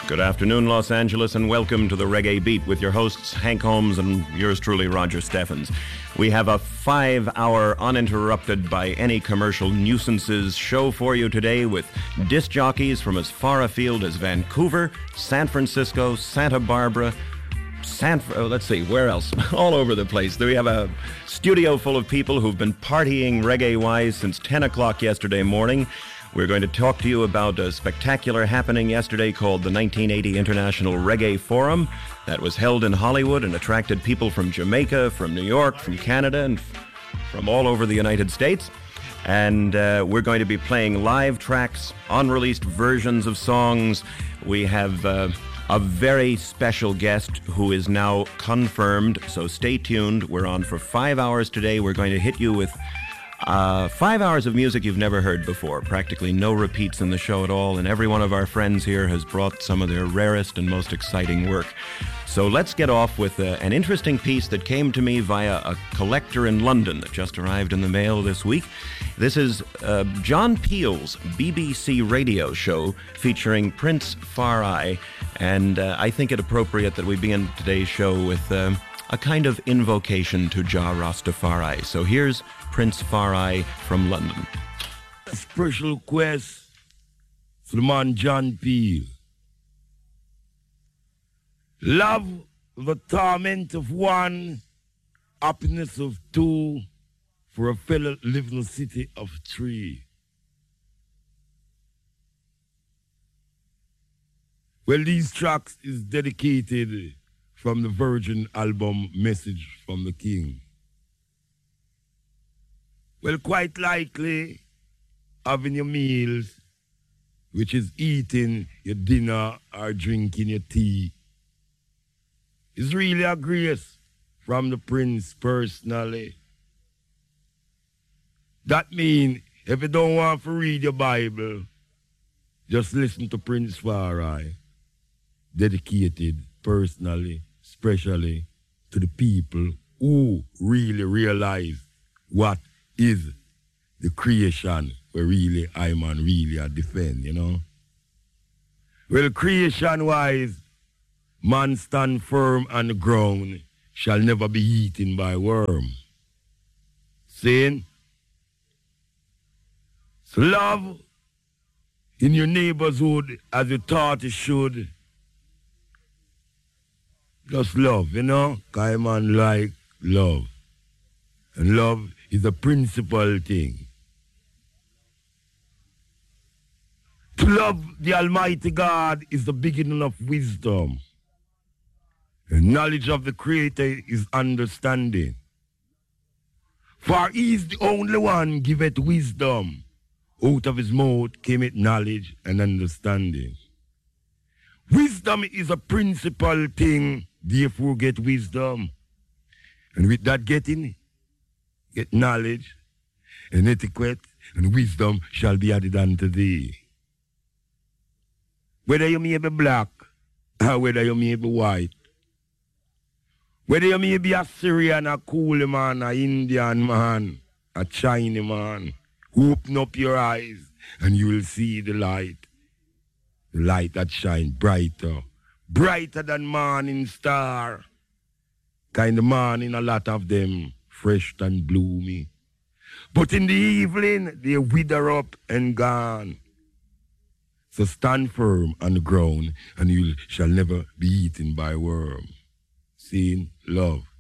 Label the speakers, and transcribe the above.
Speaker 1: Good afternoon, Los Angeles, and welcome to the Reggae Beat with your hosts, Hank Holmes and yours truly, Roger Steffens. We have a 5-hour, uninterrupted by any commercial nuisances show for you today with disc jockeys from as far afield as Vancouver, San Francisco, Santa Barbara, let's see, where else? All over the place. We have a studio full of people who've been partying reggae-wise since 10 o'clock yesterday morning. We're going to talk to you about a spectacular happening yesterday called the 1980 International Reggae Forum that was held in Hollywood and attracted people from Jamaica, from New York, from Canada, and from all over the United States. And we're going to be playing live tracks, unreleased versions of songs. We have a very special guest who is now confirmed, so stay tuned. We're on for 5 hours today. We're going to hit you with 5 hours of music you've never heard before. Practically no repeats in the show at all, and every one of our friends here has brought some of their rarest and most exciting work. So let's get off with an interesting piece that came to me via a collector in London that just arrived in the mail this week. This is John Peel's BBC radio show featuring Prince Far I, and I think it appropriate that we begin today's show with a kind of invocation to Jah Rastafari. So here's Prince Far I from London.
Speaker 2: A special request for the man John Peel. Love the torment of one, happiness of two, for a fellow live in a city of three. Well, these tracks is dedicated from the Virgin album Message from the King. Well, quite likely, having your meals, which is eating your dinner or drinking your tea, is really a grace from the Prince personally. That means, if you don't want to read your Bible, just listen to Prince Far I, dedicated personally, especially to the people who really realize what is the creation where really I man really a defend, you know. Well, creation-wise, man stand firm on the ground, shall never be eaten by worm. Saying, so love in your neighborhood as you thought it should. Just love, you know, because man like love. And love is a principal thing. To love the Almighty God is the beginning of wisdom. The knowledge of the Creator is understanding. For he is the only one giveth wisdom. Out of his mouth came it knowledge and understanding. Wisdom is a principal thing, therefore get wisdom. And with that getting, get knowledge, and etiquette, and wisdom shall be added unto thee. Whether you may be black, or whether you may be white, whether you may be a Syrian, a Cool man, a Indian man, a Chinese man, open up your eyes, and you will see the light that shines brighter, brighter than morning star. Kind of morning, a lot of them fresh and bloomy. But in the evening, they wither up and gone. So stand firm on the ground, and you shall never be eaten by worm. Seeing love.